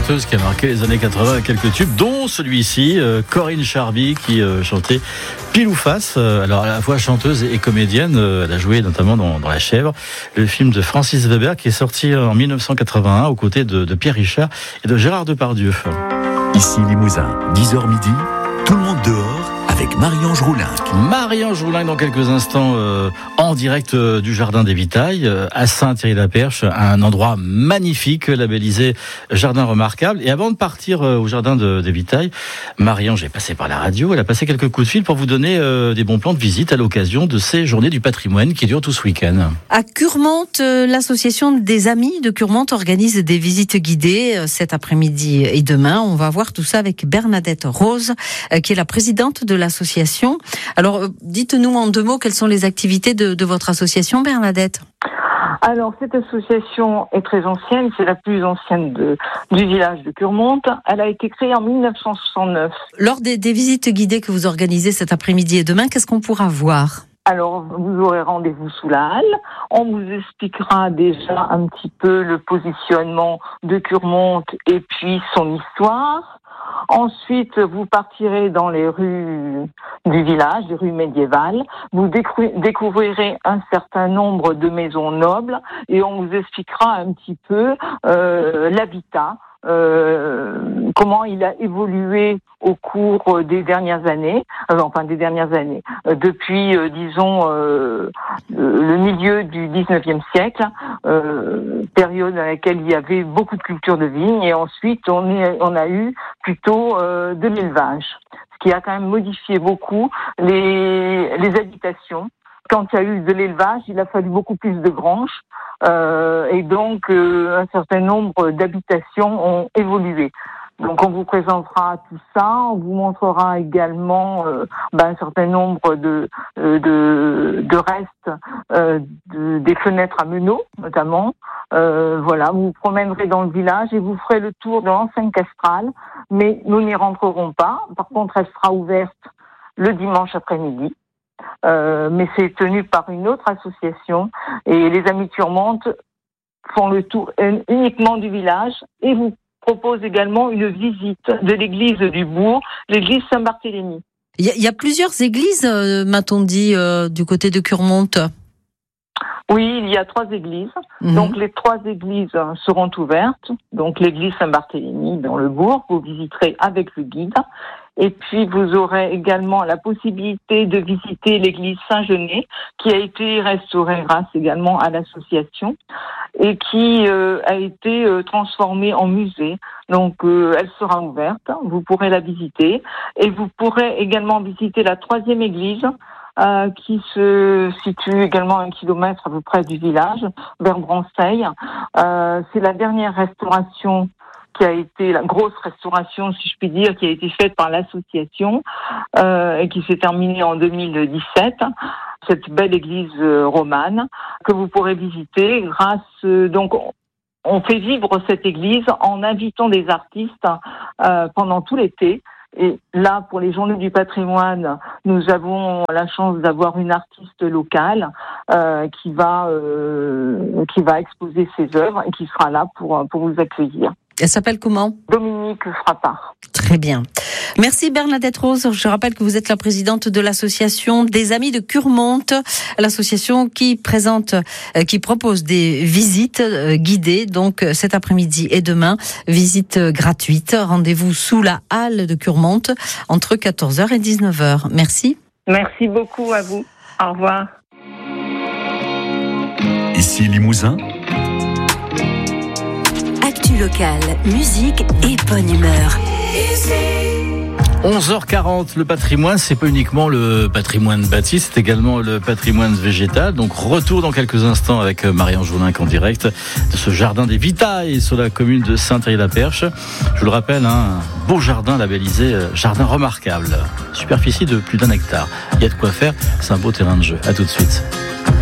chanteuse qui a marqué les années 80 avec quelques tubes, dont celui-ci, Corinne Charby, qui chantait Pile ou Face. Alors à la fois chanteuse et comédienne, elle a joué notamment dans La Chèvre, le film de Francis Weber qui est sorti en 1981 aux côtés de Pierre Richard et de Gérard Depardieu. Ici Limousin, 10h midi, tout le monde dehors avec Marie-Ange Roulinck. Marie-Ange Roulinck dans quelques instants en direct du Jardin des Vitailles à Saint-Thierry-la-Perche, un endroit magnifique labellisé Jardin Remarquable. Et avant de partir au Jardin des Vitailles, Marie-Ange est passée par la radio, elle a passé quelques coups de fil pour vous donner des bons plans de visite à l'occasion de ces journées du patrimoine qui durent tout ce week-end. À Curmonte, l'association des Amis de Curmonte organise des visites guidées cet après-midi et demain. On va voir tout ça avec Bernadette Rose, qui est la présidente de l'association. Alors, dites-nous en 2 mots quelles sont les activités de votre association, Bernadette. Alors, cette association est très ancienne, c'est la plus ancienne du village de Curmonte. Elle a été créée en 1969. Lors des visites guidées que vous organisez cet après-midi et demain, qu'est-ce qu'on pourra voir ? Alors, vous aurez rendez-vous sous la halle. On vous expliquera déjà un petit peu le positionnement de Curmonte et puis son histoire. Ensuite, vous partirez dans les rues du village, les rues médiévales. Vous découvrirez un certain nombre de maisons nobles et on vous expliquera un petit peu l'habitat, comment il a évolué au cours des dernières années, depuis, disons, le milieu du 19e siècle, période dans laquelle il y avait beaucoup de culture de vigne, et ensuite on a eu plutôt de l'élevage, ce qui a quand même modifié beaucoup les habitations. Quand il y a eu de l'élevage, il a fallu beaucoup plus de granges, et donc un certain nombre d'habitations ont évolué. Donc on vous présentera tout ça, on vous montrera également un certain nombre de restes des fenêtres à meneaux notamment. Voilà, vous vous promènerez dans le village et vous ferez le tour de l'enceinte castrale, mais nous n'y rentrerons pas. Par contre, elle sera ouverte le dimanche après-midi. Mais c'est tenu par une autre association et les Amis de Curmonte font le tour uniquement du village et vous proposent également une visite de l'église du bourg, l'église Saint-Barthélemy. Il y a plusieurs églises, m'a-t-on dit, du côté de Curmonte. Oui, il y a 3 églises. Donc les 3 églises seront ouvertes. Donc l'église Saint-Barthélemy dans le bourg, vous visiterez avec le guide. Et puis vous aurez également la possibilité de visiter l'église Saint-Genès, qui a été restaurée grâce également à l'association et qui a été transformée en musée. Donc elle sera ouverte, vous pourrez la visiter. Et vous pourrez également visiter la 3e église, qui se situe également à 1 kilomètre à peu près du village, vers Branceil. C'est la dernière restauration qui a été la grosse restauration, si je puis dire, qui a été faite par l'association et qui s'est terminée en 2017. Cette belle église romane que vous pourrez visiter grâce donc on fait vivre cette église en invitant des artistes pendant tout l'été. Et là, pour les Journées du patrimoine, nous avons la chance d'avoir une artiste locale qui va exposer ses œuvres et qui sera là pour vous accueillir. Elle s'appelle comment ? Dominique Frappard. Très bien. Merci Bernadette Rose. Je rappelle que vous êtes la présidente de l'association des Amis de Curmonte, l'association qui propose des visites guidées, donc cet après-midi et demain, visite gratuite. Rendez-vous sous la halle de Curmonte entre 14h et 19h. Merci. Merci beaucoup à vous. Au revoir. Ici Limousin. Actu locale, musique et bonne humeur. 11h40, le patrimoine, c'est pas uniquement le patrimoine bâti, c'est également le patrimoine végétal. Donc retour dans quelques instants avec Marie-Ange Roulinck en direct de ce jardin des Vitailles sur la commune de Saint-Thierry-la-Perche. Je vous le rappelle, un beau jardin labellisé Jardin Remarquable. Superficie de plus d'1 hectare. Il y a de quoi faire, c'est un beau terrain de jeu. À tout de suite.